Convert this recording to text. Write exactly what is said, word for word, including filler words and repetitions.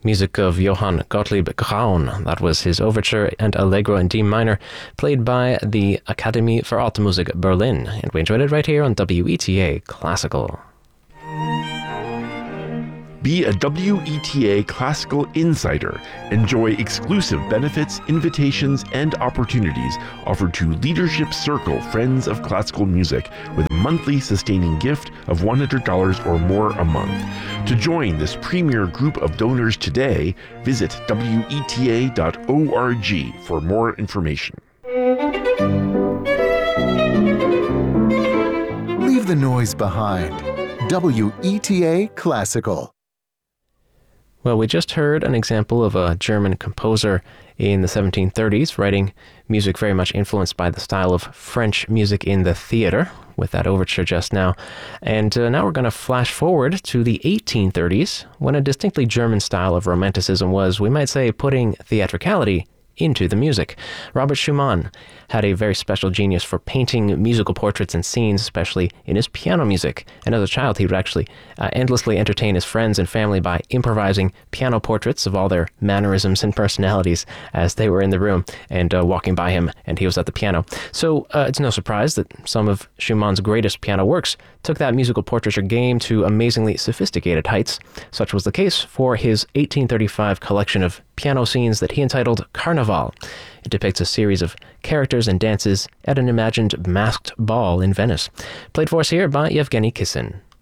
Music of Johann Gottlieb Graun. That was his overture and allegro in D minor, played by the Academy for Alte Musik Berlin. And we enjoyed it right here on W E T A Classical. Be a W E T A Classical Insider. Enjoy exclusive benefits, invitations, and opportunities offered to Leadership Circle Friends of Classical Music with a monthly sustaining gift of one hundred dollars or more a month. To join this premier group of donors today, visit W E T A dot org for more information. Leave the noise behind. W E T A Classical. Well, we just heard an example of a German composer in the seventeen thirties writing music very much influenced by the style of French music in the theater, with that overture just now. And uh, now we're going to flash forward to the eighteen thirties, when a distinctly German style of Romanticism was, we might say, putting theatricality into the music. Robert Schumann had a very special genius for painting musical portraits and scenes, especially in his piano music. And as a child, he would actually uh, endlessly entertain his friends and family by improvising piano portraits of all their mannerisms and personalities as they were in the room and uh, walking by him, and he was at the piano. So uh, it's no surprise that some of Schumann's greatest piano works took that musical portraiture game to amazingly sophisticated heights. Such was the case for his eighteen thirty-five collection of piano scenes that he entitled Carnival. It depicts a series of characters and dances at an imagined masked ball in Venice. Played for us here by Yevgeny Kissin.